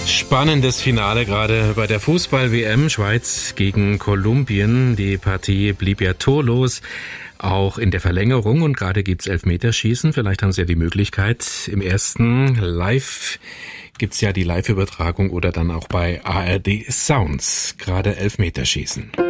Spannendes Finale gerade bei der Fußball-WM. Schweiz gegen Kolumbien. Die Partie blieb ja torlos, auch in der Verlängerung. Und gerade gibt's Elfmeterschießen. Vielleicht haben Sie ja die Möglichkeit, im ersten Live gibt's ja die Live-Übertragung oder dann auch bei ARD Sounds. Gerade Elfmeterschießen.